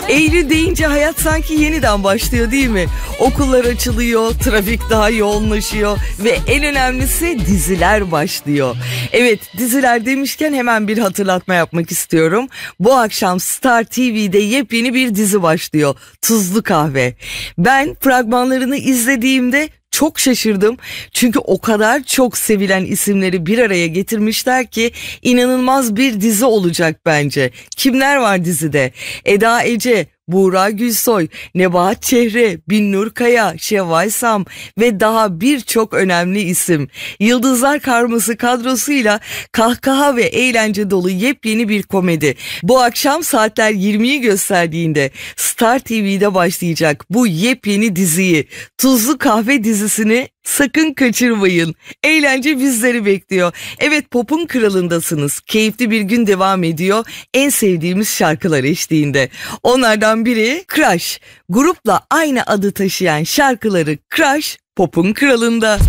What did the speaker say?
Eylül deyince hayat sanki yeniden başlıyor değil mi? Okullar açılıyor, trafik daha yoğunlaşıyor ve en önemlisi diziler başlıyor. Evet, diziler demişken hemen bir hatırlatma yapmak istiyorum. Bu akşam Star TV'de yepyeni bir dizi başlıyor. Tuzlu Kahve. Ben fragmanlarını izlediğimde çok şaşırdım. Çünkü o kadar çok sevilen isimleri bir araya getirmişler ki inanılmaz bir dizi olacak bence. Kimler var dizide? Eda Ece, Buğra Gülsoy, Nebahat Çehre, Binnur Kaya, Şevval Sam ve daha birçok önemli isim. Yıldızlar Karması kadrosuyla kahkaha ve eğlence dolu yepyeni bir komedi. Bu akşam saatler 20'yi gösterdiğinde Star TV'de başlayacak bu yepyeni diziyi, Tuzlu Kahve dizisini sakın kaçırmayın. Eğlence bizleri bekliyor. Evet, pop'un kralındasınız. Keyifli bir gün devam ediyor. En sevdiğimiz şarkılar eşliğinde. Onlardan biri Crush. Grupla aynı adı taşıyan şarkıları Crush pop'un kralında.